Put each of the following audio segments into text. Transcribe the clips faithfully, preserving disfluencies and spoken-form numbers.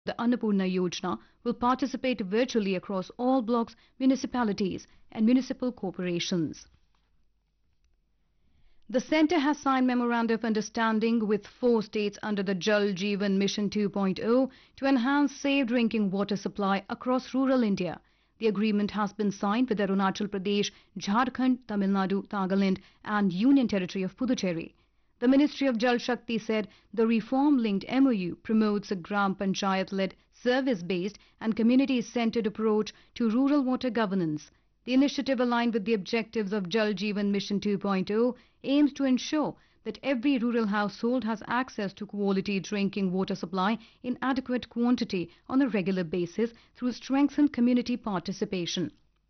The Annapurna Yojana will participate virtually across all blocks, municipalities and municipal corporations. The centre has signed memorandum of understanding with four states under the Jal Jeevan Mission two point oh to enhance safe drinking water supply across rural India. The agreement has been signed with Arunachal Pradesh, Jharkhand, Tamil Nadu, Nagaland and Union Territory of Puducherry. The Ministry of Jal Shakti said the reform-linked M O U promotes a Gram Panchayat-led, service-based and community-centered approach to rural water governance. The initiative, aligned with the objectives of Jal Jeevan Mission two point oh, aims to ensure that every rural household has access to quality drinking water supply in adequate quantity on a regular basis through strengthened community participation.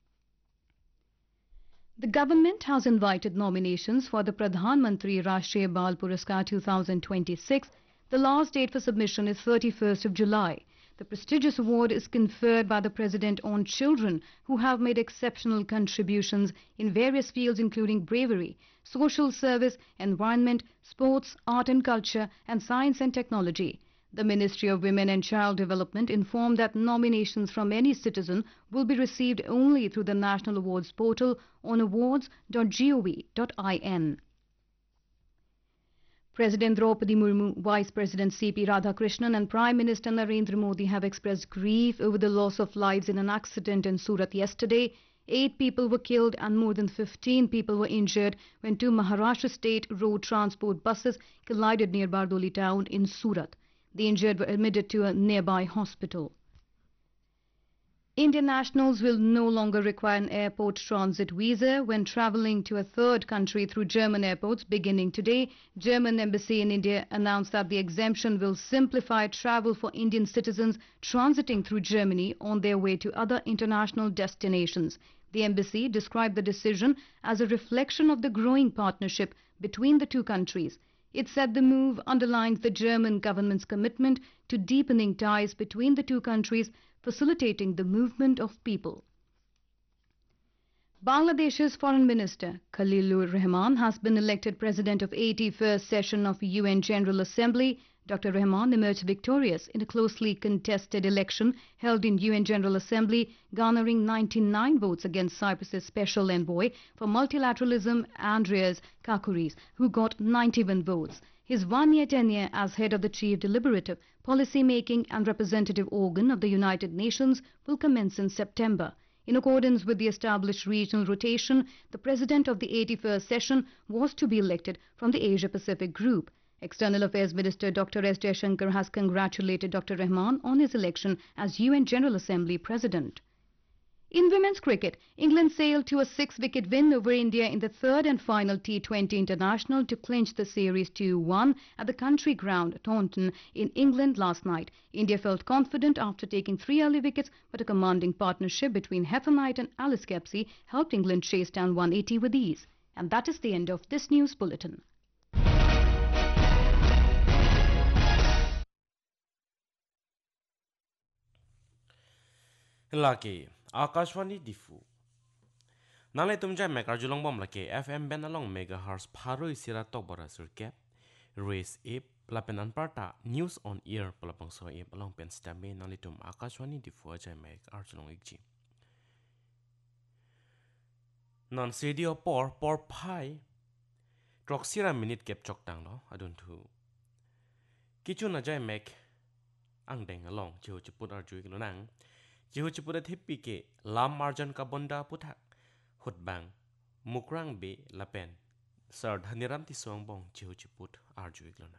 The government has invited nominations for the Pradhan Mantri Rashtriya Bal Puraskar two thousand twenty-six. The last date for submission is thirty-first of July. The prestigious award is conferred by the President on children who have made exceptional contributions in various fields including bravery, social service, environment, sports, art and culture, and science and technology. The Ministry of Women and Child Development informed that nominations from any citizen will be received only through the National Awards portal on awards dot gov dot in. President Draupadi Murmu, Vice President C P Radhakrishnan and Prime Minister Narendra Modi have expressed grief over the loss of lives in an accident in Surat yesterday. Eight people were killed and more than fifteen people were injured when two Maharashtra state road transport buses collided near Bardoli town in Surat. The injured were admitted to a nearby hospital. Indian nationals will no longer require an airport transit visa when travelling to a third country through German airports beginning today. German Embassy in India announced that the exemption will simplify travel for Indian citizens transiting through Germany on their way to other international destinations. The embassy described the decision as a reflection of the growing partnership between the two countries. It said the move underlines the German government's commitment to deepening ties between the two countries, facilitating the movement of people. Bangladesh's Foreign Minister Khalilur Rahman has been elected President of eighty-first session of U N General Assembly. Doctor Rahman emerged victorious in a closely contested election held in U N General Assembly, garnering ninety-nine votes against Cyprus's Special Envoy for Multilateralism Andreas Kakouris, who got ninety-one votes. His one-year tenure as head of the chief deliberative, policy-making and representative organ of the United Nations will commence in September. In accordance with the established regional rotation, the president of the eighty-first session was to be elected from the Asia-Pacific group. External Affairs Minister Doctor S Jaishankar has congratulated Doctor Rahman on his election as U N General Assembly President. In women's cricket, England sailed to a six-wicket win over India in the third and final T twenty international to clinch the series two one at the country ground Taunton in England last night. India felt confident after taking three early wickets, but a commanding partnership between Heather Knight and Alice Kepsey helped England chase down one eighty with ease. And that is the end of this news bulletin. Laki Akashwani Difu Nale tumja mekar julong bom laki F M ben along megahertz pharoi sira tok bara surkep race ip lapenan parta news on ear palapang so ip along pen stame nale tum Akashwani Difu ajay mekar julong ikji non sedio por por pai trok sira minute kep chok tang no adun thu kichun ajay mek ang deng along chiho chiput arjui kilonang Jihu cipuda thipi ke lam marjan ka bonda puthak hutbang mukrang be lapen sar dhaniram ti song bong jihu ciput arju iglona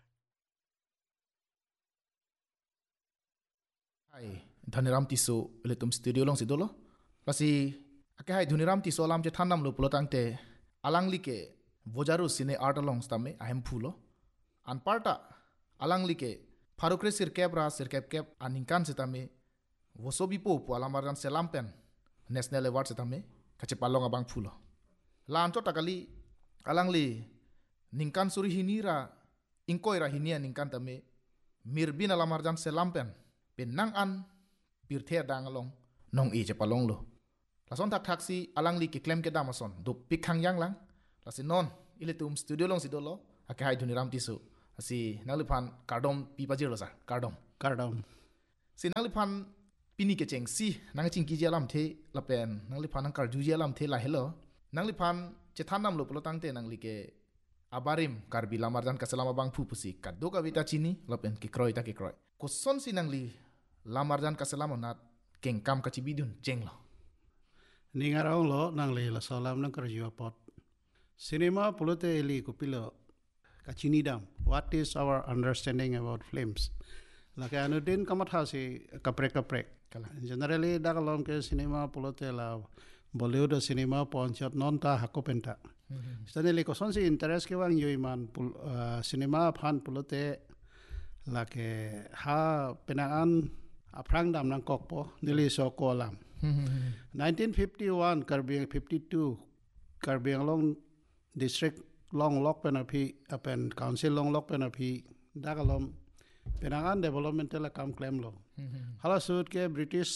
Hai dhaniram ti so letum studio long sidolo pasi ake hai dhaniram ti so lam je thanam lo pulotang te alangli ke vojaru sine art along stame ahem phulo an parta alangli ke farukre sir kebra sir kep kep aningkan setame Wosobi po po alamaran selampen national award setame kache palong abang phulo lan to takali alangli ningkan suri hinira inkoira hinia ningkan tame mirbin alamarjan selampen penang an pirthe dangalong nong e je palong lo lason tak taksi alangli ki claim ke damason do pikhang yang lang lasi non ile tum studio long sidolo ake hai dhuniram tisu asi nalipan kardom pipajir lo sa kardom kardom สินางลิพันปีนี้เกจงซีนางจิงกีเจลำเทละเป็นนางลิพันนางการจูเจลำเทลาเฮลนางลิพันจะท่านนำลูกปลตั้งเตนางลิเกอาบาริมการบิลามาร์ดันกัสลามาบังผู้ผู้สิกัดดูกับวิตาชินีละเป็นกิครอยตากิครอยกุศลสินางลิลามาร์ดันกัสลามานัดเก่งกำกัจจิบิดุนเจงละนี่งาร้องล้อนางลีละสลามนังกระจิวปอดซีนีมาปุโรเตเอลีกุปิโลกัจจินีดาม what is our understanding about films ละแกอนุดินกัมทัศน์กับเปรกกับเปรก generally ดักลองke cinema pulote la Bollywood cinema ponchot non ta hakopenta stanley ko sonsi interest ke wang yoiman cinema phan pulote la ke ha penaan aprang dam nang kokpo nili so kolam nineteen fifty-one karbiang fifty-two karbiang long district long lock penapi apen council long lock penapi dakalom penangan developmental kam claim lo hala sud ke british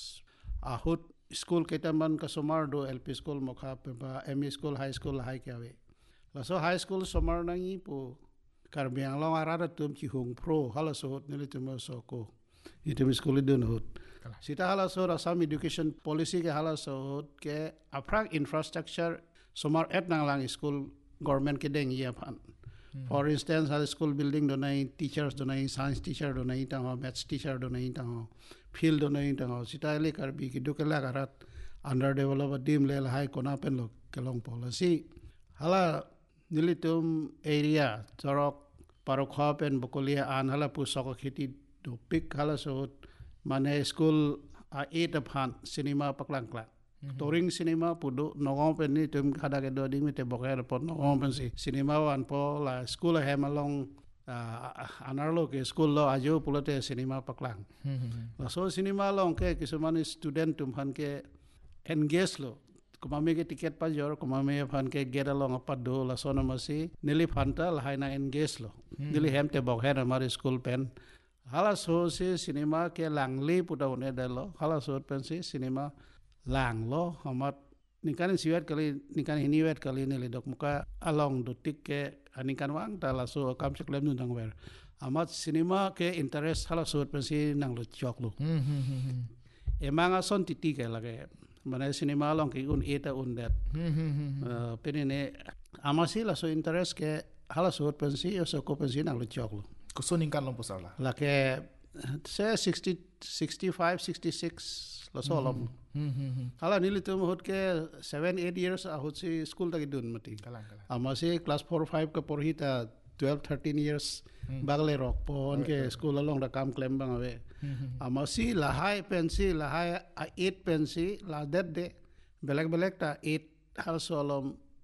ahut school ketaman ka somar do lp school mokha pa me school high school high kawe la so high school somar nangi pu karbiang long arada tum chi hung pro hala sud nili tum so ko item school dun hut sita hala sud assam education policy ke hala sud ke aprang infrastructure somar et nang lang school government ke deng ya phan for instance high school building donai teachers donai science teacher donai ta maths teacher donai ta field donai ta sita le karbi ki dukela garat under developed dim le hai kona pen lo kelong policy hala nilitum area jorok parokha pen bokolia an hala pusok khiti do pick hala so mane school a eight aphan cinema paklang klang touring cinema pudu nongong pen ni tum khada ke do ding te boker pot nongong pen si cinema wan po la school he malong anarlo ke school lo ajo pulote cinema paklang la so cinema long ke kisuman student tum han ke engage lo kumame ke ticket pa jor kumame phan ke get along apad do la so namasi nili phanta la haina engage lo nili hem te bok he amar school pen hala so se cinema ke langli putawne dalo hala so pen si cinema lang lo amat nikan siwet kali nikan hiniwet kali ni le dok muka along do tik ke anikan wang ta la so kam seklem nu dang wer amat cinema ke interest hala so pensi nang lo chok lo emang ason titi ke lage mane cinema long ke un eta un dat penine amasi la so interest ke hala so pensi so ko pensi nang lo chok lo ko so ning kan long posar la la ke se sixty sixty-five sixty-six la so lom hala nili tum hot ke seven eight years a hot si school ta dun mati kalang kalang amase class four five ka porhi ta twelve thirteen years bagle rock pon ke school along da kam claim bang ave amasi la high pensi la high eight pensi la that de belak belak ta eight hal solom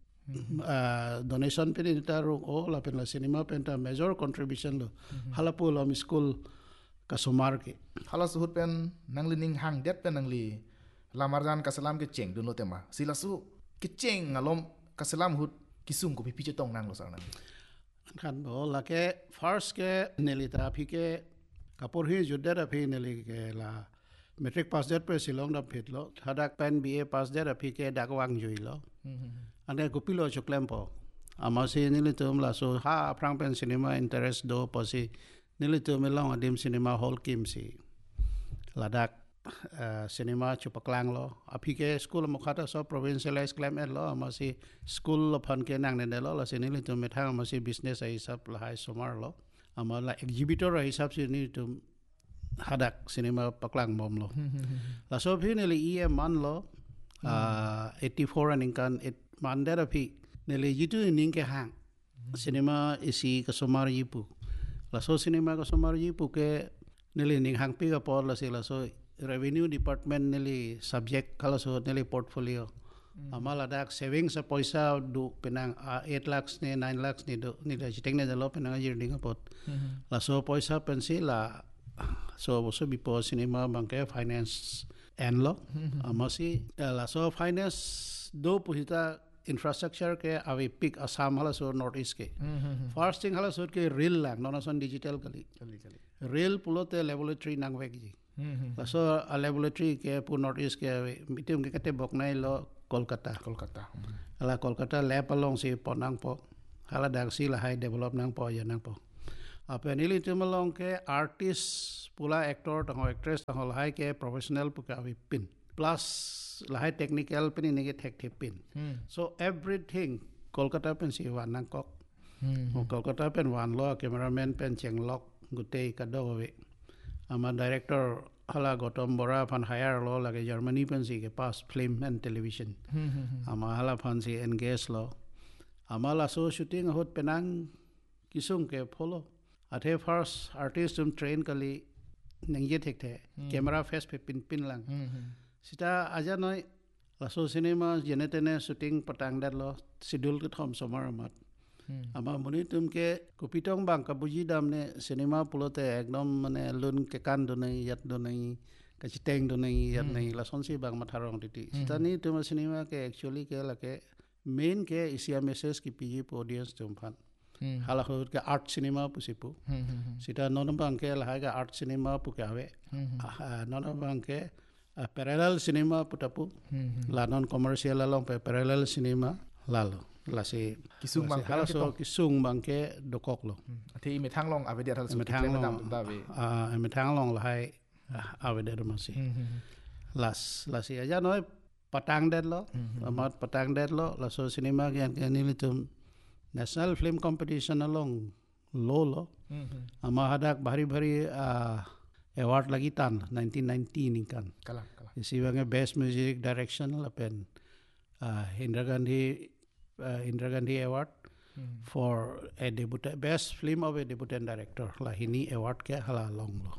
donation pen ta ro o la pen la cinema pen ta major contribution lo hala pulom school kasumar ke hala suhut pen nangli ning hang det pen nangli lamarjan kasalam ke cheng dun lo tema sila su ke cheng ngalom kasalam hut kisung ko pipi tong nang lo sarna kan bo la ke first ke nelita phi ke kapur hi judder phi neli ke la metric pass det pe silong da phit lo thadak pen ba pass det phi ke dakwang jui lo ane gopilo choklem po amase nili tum la so ha prang pen cinema interest do posi nili tum long adim cinema hall kim si ladak cinema chupaklang lo aphi ke school mokhata so provincialized claim lo amasi school lo phan ke nang ne lo la sinili tum methang amasi business ai sab la hai somar lo amala exhibitor ai sab sini tum hadak cinema paklang mom lo la so phi nili e man lo eighty-four and inkan it mandera phi nili yitu ning ke hang cinema isi ka somar yipu la so cinema ka somar yipu ke nili ning hang pi ka por la sila so revenue department nili subject kala so nili portfolio amala dak savings sa paisa du penang eight lakhs ne nine lakhs ni do ni da chiteng ne dalo penang year ding pot la so paisa pensi la so so bipo cinema bank finance en lo amasi la so finance do puhita infrastructure ke avi pick assam hala so north east ke first thing hala so ke rail lang non son digital kali kali kali rail pulote laboratory nang vegi la so a laboratory ke pu north east ke mitum ke kate bok nai lo kolkata kolkata ala kolkata lab along si ponang po hala dak si la high develop nang po ya nang po Apa nili tumalong ke artist pula actor tang actress tang lahai ke professional puka pin plus lahai technical pin ini ke tech pin. So everything Kolkata pen si wan nangkok. Kolkata pen wan lo cameraman pen cheng lok gutei kadowe. Ama director hala Gautam Bora pan hire lo lage Germany pen si ke pas film and television. Ama hala pan si engage lo. Ama la so shooting hot penang kisung ke follow. Athe first artist um train kali nangye thek the camera face pe pin pin lang sita aja noi laso cinema jenetene shooting patang dat lo schedule ke thom somar mat ama muni tum ke kupitong bang kabuji dam ne cinema pulote ekdom mane lun ke kan do nei yat do nei ka chiteng do nei yat nei lason si bang matharong titi sita ni tum cinema ke actually ke la ke main ke isia message ki piji audience tum phan hala hot ke art cinema pusipu sita non bang ke la ga art cinema pukawe non bang ke parallel cinema putapu la non commercial long pe parallel cinema lalo la si kisung bang hala so kisung bang ke dokok lo thi me thang long ave dia thal su me thang long da ve a me thang long la hai ave dia ma si las la si aja noi patang det lo amat patang det lo la so cinema gen ke ni litum National Film Competition along Lolo. Mm-hmm. Ama hadak bhari bhari uh, award lagi tan nineteen ninety ni kan. Kala kala. Isi bang best music direction lapen uh, Indira Gandhi uh, Indira Gandhi Award mm-hmm. for a debut best film of a debutant director. La hini award ke hala long lo.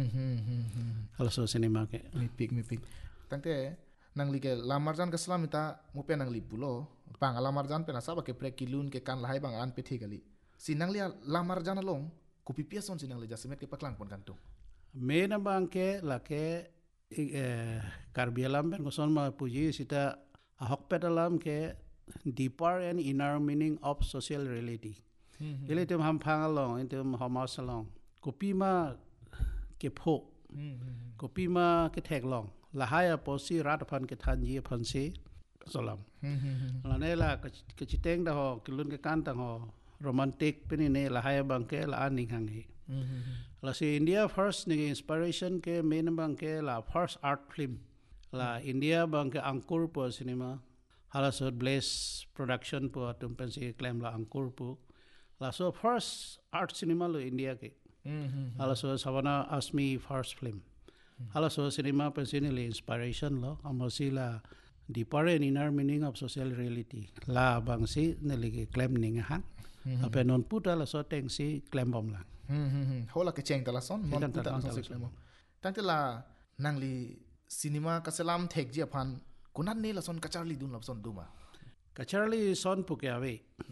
Hmm. Hala so cinema ke. Mipik mipik. Tangte nang li ke lamarjan ke slamita mupe nang li pulo. Bang alamarjan pe nasaba ke prekilun ke kan lahai bang an pe thigali sinang lia lamarjan along kupi piason sinang le jasmet ke paklang pon kantung me na bang ke la ke karbialam ben koson ma puji sita ahok petalam ke deeper and inner meaning of social reality ile tum ham phang along tum hamas along kupi ma ke pho kupi ma ke thek long lahai posi rat phan ke thanji phan se solam la ne la ke chiteng da ho kilun ke kan tang ho romantic pini ne la hai bang ke la ani hang hi la si India first ni inspiration ke main bang ke la first art film la India bang ke Angkur po cinema hala so bless production po tum pensi claim la Angkur po la so first art cinema lo India ke hala so Savana Asmi first film hala so cinema pensi ni inspiration lo amosila deeper and inner meaning of social reality la bang si neligi claim ning hang ape non puta la so teng si claim bom la hola ke cheng tala son non puta la so claim tangte la nangli cinema ka salam thek je phan kunan ne la son kacharli dun la son duma kacharli son puke ave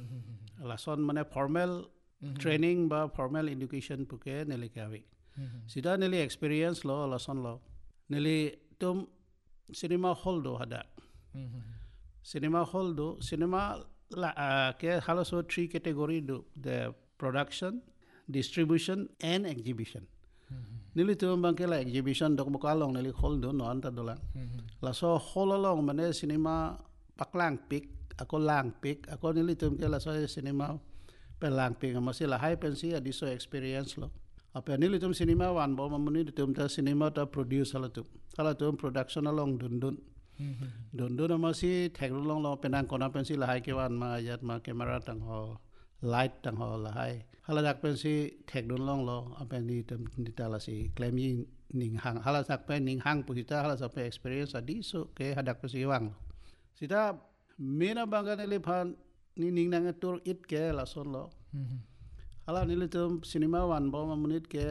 la son mane formal training ba formal education puke neli ke ave sida neli experience lo la son lo neli tum cinema hall do hada Mm-hmm. Cinema hall do cinema la uh, ke halo so three category do the production distribution and exhibition nili to bang ke la exhibition dok mo kalong nili hall do non ta dolang la so hall along mane cinema paklang pik ako lang pik ako nili to ke la so cinema pelang pik ma si la high pensi adi so experience lo apa nili to cinema wan bo mamuni to ta cinema ta produce hala to hala to production along dun dun don don amasi thekru long lo penang kona pensi la hai ke wan ma yat ma camera tang ho light tang ho la hai hala dak pensi thek don long lo apeni tem ditala si claim yin ning hang hala sak pen ning hang puhita hala sa pe experience adi so ke hadak pensi wang sita mena bangan ele phan ni ning nang tur it ke la son lo hala ni le tum cinema wan bo ma minute ke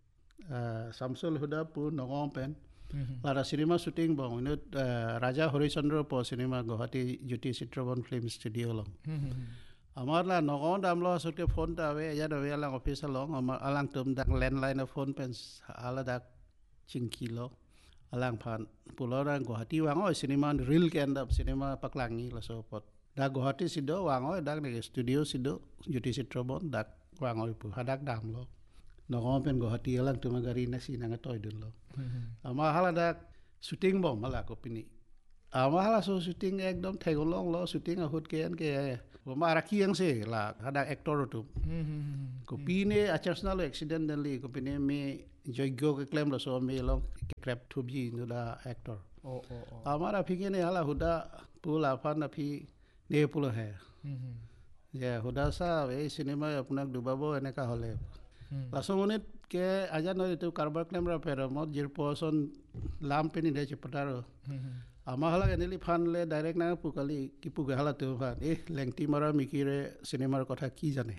Samsul Huda pu nongong pen Lara cinema shooting bang ini uh, Raja Harishchandra po cinema Guwahati Jyoti Chitrabon Film Studio long. Amar la nongon dam lo sut ke phone ta we ya do we lang office long amar alang tum dak landline phone pen ala dak chingki lo alang phan pulo ran Guwahati wang oi cinema real ke end up cinema paklangi la so pot. Dak Guwahati sido wang oi dak ne studio sido Jyoti Chitrabon dak wang oi pu hadak dam lo. Nongon pen Guwahati alang tum gari nasi nang toy dun lo. Ama hala dak shooting bom hala ko pini ama hala so shooting ekdom thegolong lo shooting a hut ken ke Puma raki yang se lah ada aktor tu. Ko pine accident accidentally ko pine me jogo ke claim lo so me long crap to be no da actor. Oh oh oh. Amara phige ne hala huda pula fan phi ne pula hai. Ya huda sa ei cinema apnak dubabo eneka hole. Langsung unit ke aja no itu karbar claim ra pero mod jir person lam pe ni de chepataro. Ama hala eneli fan le direct na pukali kipu ge hala tu fan eh lengti mara mikire cinema kotha ki jane.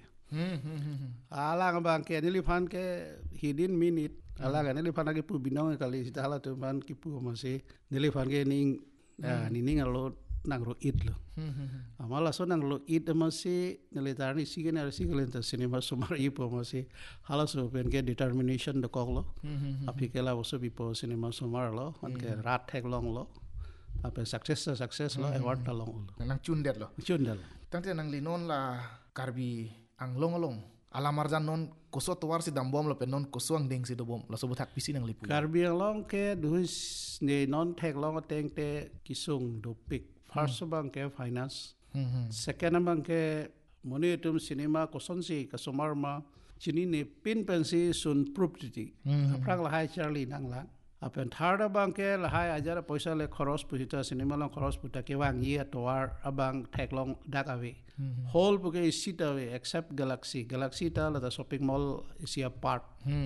Ala bang ke eneli fan ke hidden minute ala eneli fan ke pu binong kali sita hala tu fan kipu masih eneli fan ke ning ni ning alo nang ro it lo. Ama la so nang lo it masih neli tarni sigen ar sigen ta cinema sumar ipo masih hala so pen ke determination de kok lo. Api ke la so bipo cinema sumar lo an ke rat thek long lo. Apa success success lo award talong lo. Nang chundet lo. Chundal. Tangte nang linon la karbi ang long long. Alamarjan non koso tuar si dambom lo pe non koso ang ding si dobom la so butak pisi nang lipu. Karbi ang long ke duhis ne non thek long teng te kisung do pick. First bang ke finance. Second bang ke moni tum cinema koson si kasomar ma chini ne pin pensi sun property. Aprang la hai charlie nang lang. Apen third bang ke la hai ajar paisa le khoros puhita cinema long khoros puta ke wang ye toar abang thek long dak awe. Whole puke sit away except Galaxy. Galaxy ta la the shopping mall is a part.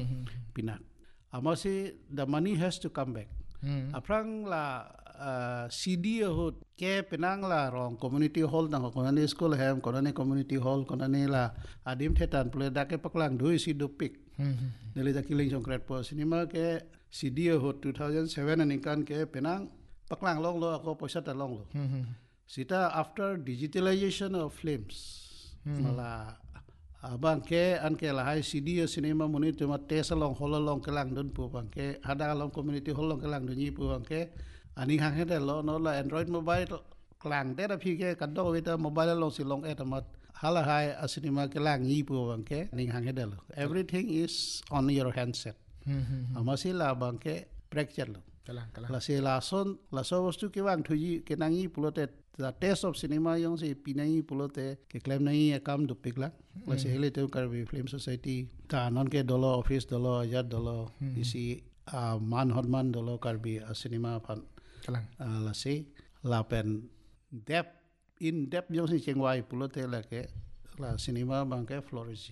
Pinat. Amasi the money has to come back. Aprang la uh, C D hot ke penang la rong community hall nang konani school hem konani community hall konani la adim thetan pule dake paklang doi si do pick. Neli da killing konkret po cinema ke C D hot two thousand seven anikan ke penang paklang long lo ako paisa ta long lo. Sita after digitalization of films mala abang ke an ke la hai C D cinema muni tu ma tes long hol long kelang don pu bang ke ada long community hol long kelang don ni pu bang ke ani hang he de lo no la android mobile kelang de da phi ke kan do we mobile long si long etamat hala hai a cinema kelang ni pu bang ke ani hang he de lo everything is on your handset amasi la bang ke picture lo Kalang kalang. La se la son la so wastu ke wang thuji ke nangi pulote the taste of cinema yong se pinai pulote ke claim nai kam du pikla la se hele te karbi film society ta non ke dolo office dolo ya dolo isi man hodman dolo karbi a cinema fan Kalang. la se la pen depth in depth yong se chengwai pulote la ke la cinema bang ke flourish.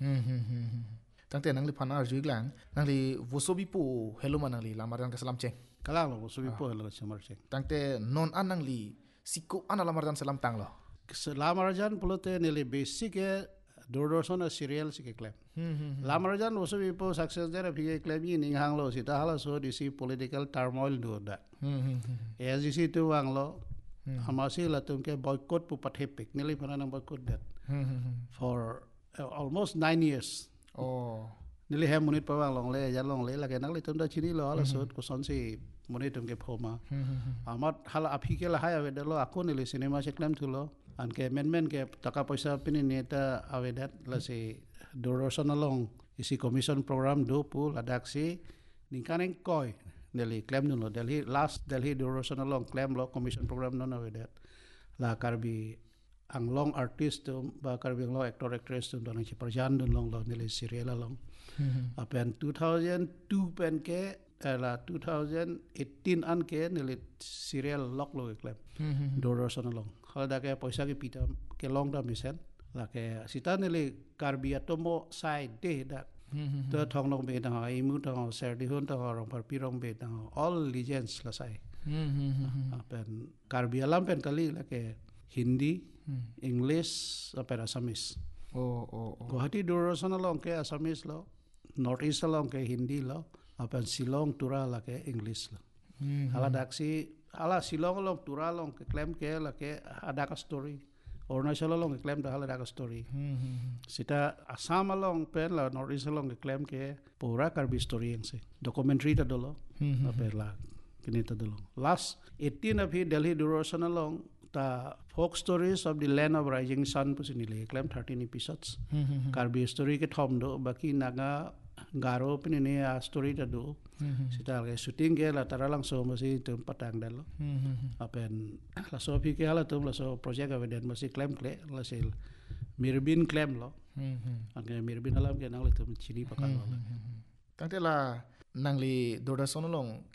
Tangte nang li pana arju glang nang li vosobi pu hello manang li lamaran ka salam cheng. Kalang lo so bi po la chamar cheng. Tangte non anang li siko ana lamaran salam tang lo. Lamarajan pulote nili basic ke Doordarshan serial si ke claim. Lamarajan also bi po success there bi claim yi ning hang lo sita hala so disi political turmoil do that. As you see to wang lo hamasi la tum ke boycott pu pathepik nili pana nang boycott that for uh, almost nine years. Oh. Nili hem munit pawang long le ya long le la ke nak le tum da chini lo ala so ko son si munit tum ke phoma. Amat hala aphi ke la haya we lo ako nili cinema se claim tu lo an ke men men ke taka paisa pini neta awedat la si Doordarshan along isi commission program do pu ladak si ningkaneng koi nili claim nu lo Delhi last Delhi Doordarshan along claim lo commission program non awedat la karbi ang long artist tu ba karbi long actor actress tu don chi perjan don long lo nili serial long apen two thousand two pen ke la two thousand eighteen an ke nili serial lock lo claim Doordarshan along hal da ke paisa ke pita ke long da misen la ke sita nili karbi atomo side de da to thong long be da ai mu da ser di hun da rong par pi rong be da all legends la sai apen karbi alam pen kali la ke Hindi English apen Assamese. Oh oh oh. Guwahati Doordarshan along ke Assamese lo North East along ke Hindi lo apen Shillong Tura la ke English lo. Hala daksi hala Shillong along Tura along ke claim ke la ke ada ka story. Arunachal along ke claim da hala ada ka story. Sita Assam along pen la North East along ke claim ke pura karbi story yang se. Documentary ta dolo apen la kini ta dolo. Last eighteen of Delhi Doordarshan along the folk stories of the land of rising sun pusinile claim thirteen episodes karbi story ke thom do baki naga garo pin ini a story tadu sita ke shooting ke la tara lang so masi tum patang dal apen la so pi ke ala tum la so project aveden masi claim kle la sil mirbin claim lo angke mirbin alam ke nang le tum chini pakal lo tangte la nang li dorda sonolong